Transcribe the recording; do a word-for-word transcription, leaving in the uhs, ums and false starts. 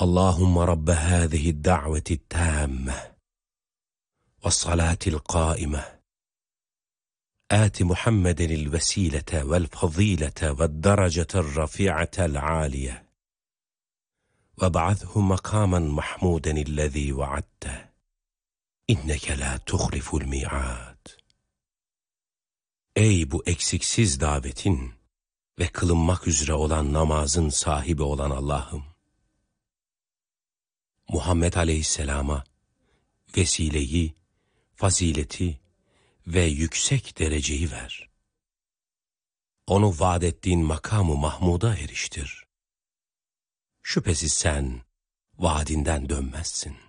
Allahümme Rabbe hâzihi da'veti tâmme ve salâtil qâime آت محمد الوسيلة والفضيلة والدرجة الرفيعة العالية وابعثه مقاما محمودا الذي وعدته إنك لا تخلف الميعاد. Ey bu eksiksiz davetin ve kılınmak üzere olan namazın sahibi olan Allah'ım! Muhammed Aleyhisselam'a vesileyi, fazileti ve yüksek dereceyi ver. Onu vaat ettiğin makamı Mahmud'a eriştir. Şüphesiz sen vaadinden dönmezsin.